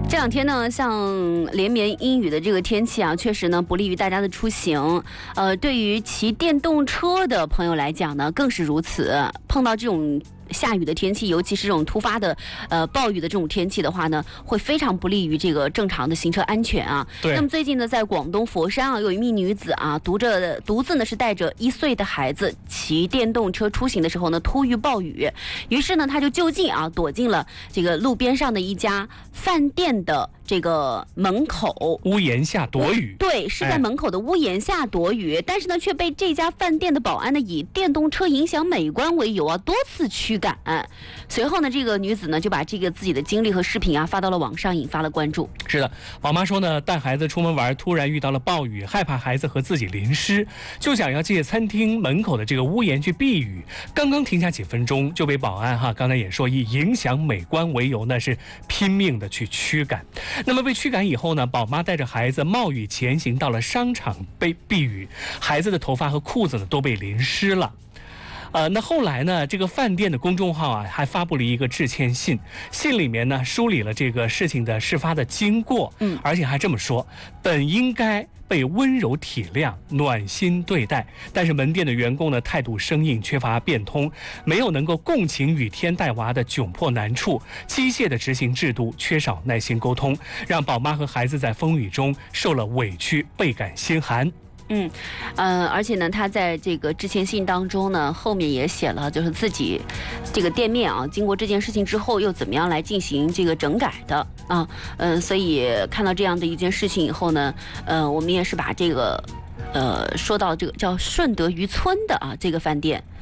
这两天呢，像连绵阴雨的这个天气啊，确实呢不利于大家的出行。对于骑电动车的朋友来讲呢，更是如此。碰到这种下雨的天气，尤其是这种突发的暴雨的这种天气的话呢，会非常不利于这个正常的行车安全啊。 对。 那么最近呢，在广东佛山啊，有一名女子啊，独自呢是带着1岁的孩子骑电动车出行的时候呢，突遇暴雨，于是呢，她就就近啊躲进了这个路边上的一家饭店的这个门口， 屋檐下躲雨。 对，是在门口的屋檐下躲雨，但是呢，却被这家饭店的保安呢以电动车影响美观为由啊，多次驱赶。随后呢，这个女子呢就把这个自己的经历和视频啊发到了网上，引发了关注。 是的，宝妈说呢，带孩子出门玩，突然遇到了暴雨，害怕孩子和自己淋湿，就想要借餐厅门口的这个屋檐去避雨。刚刚停下几分钟，就被保安刚才也说以影响美观为由呢，是拼命的去驱赶。那么被驱赶以后呢，宝妈带着孩子冒雨前行到了商场避雨，孩子的头发和裤子呢都被淋湿了。那后来呢，这个饭店的公众号啊还发布了一个致歉信，信里面呢梳理了这个事情的事发的经过，而且还这么说，本应该被温柔体谅、暖心对待，但是门店的员工呢态度生硬，缺乏变通，没有能够共情雨天带娃的窘迫难处，机械的执行制度，缺少耐心沟通，让宝妈和孩子在风雨中受了委屈，倍感心寒。 而且呢，他在这个致歉信当中呢，后面也写了，就是自己这个店面啊，经过这件事情之后，又怎么样来进行这个整改的啊，所以看到这样的一件事情以后呢，我们也是把这个说到这个叫顺德渔村的啊这个饭店